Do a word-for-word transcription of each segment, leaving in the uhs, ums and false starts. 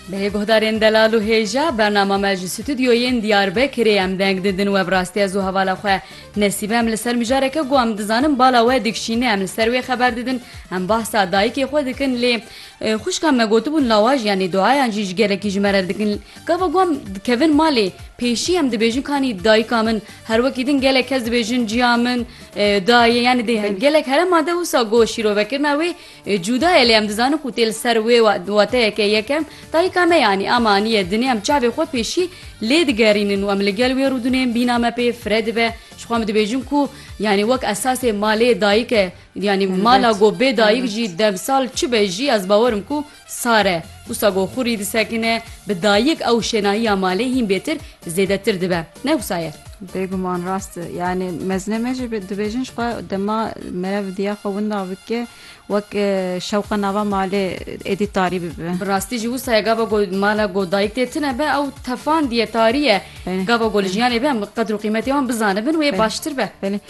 به گهدارین دلال و هیجا برنامه مجلس استودیوین دیاربکر ام دنگ ددن و براستی از حواله خو نصیب ام لسر مجاره که گوام دزانم بالا و دکشینه ام لسر و خبر ددن ام بحث دای که خود دکن لی خوش کم مگوتو بون لاواج یعنی دعای انجیج گله کی جمره دکن گاوا گوام کوین مالی پیشی ام دبیجن کانی دای کامن هر وقت دیدن گله کز دبیجن جیامن دای یعنی ده گله هر ماده وسا گوشی رو بکرنا و جودا الی ام دزانو کوتل سر و وته که یکم دای کامه یعنی امانی دنیا ام چاوی خود پیشی لید گرینن و ام لگل و رودنیم بینامه پی فرد به شخوام دبیجن کو یعنی وقت اساس مالی دای که یعنی مالا گو به دایک جی دم سال چه بجی از باورم کو ساره وسا گو خوری دسکنه به دایک او شنایی مالی هم بهتر زیاده تر دبه نه وسایه بگمان راست یعنی مزنه مجی دبیجنش خو دما مرو دیا خووندا وکه وک شوق نوا مال ادی تاری به راستی جو سایگا با مالا گو دایک تتنه به او تفان دی تاریه گاوا گولجیان به قدر و قیمتی هم بزانه بن و باشتر به بله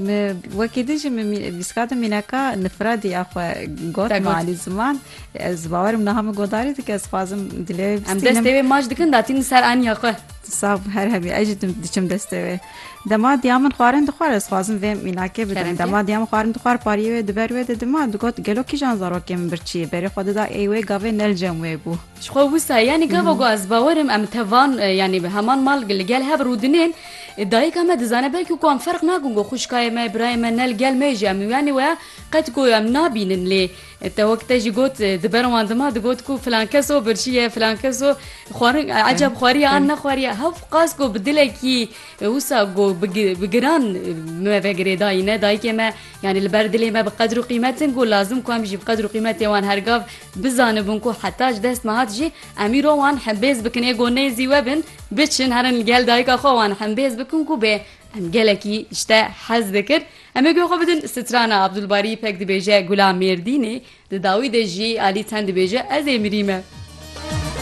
وكيدش بيسكات مناكا نفرادي اخو قوت مالي زمان زباور منهم قداري تك اسفازم دلي ام دستوي ماج دكن داتين سر ان ياخو صاب هر هبي اجدم دچم دستوي دما ديامن خوارن دخوار اسفازم و مناكه بدن دما ديام خوارن دخوار پاري و دبر و دما دغوت گلو کی جان زارو كم برچي بري خود دا اي و گاوي نلجم و بو شخو بوسا يعني گاوا گو از باورم ام توان يعني به همان مال گل هب رودنين دایک هم دزانه بلکه کوم فرق نگونگو خوشکای ما ابراهیم نل گل میجم یعنی و قد کوم نابینن لی تا وقت جی گوت دبرم اندما دگوت کو فلان کسو برشیه فلان کسو خوار عجب خواری ان نخواری هف قاس کو بدله کی وسا گو بگران ما فکر دای نه دایک ما یعنی البردلی ما بقدر قیمتن گو لازم کوم جی بقدر قیمت وان هرگاف بزانه بونکو حتی دست مهات جی امیرو وان حبیز بکنه گو نزی وبن بچن هرن گل دایک خو وان حبیز بکن کو به ام گلکی işte حز دکر اما گو خو بدن سترانا عبدالباری پک دبیجه گلام مردینی د داوی د جی علی تند دبیجه از امریمه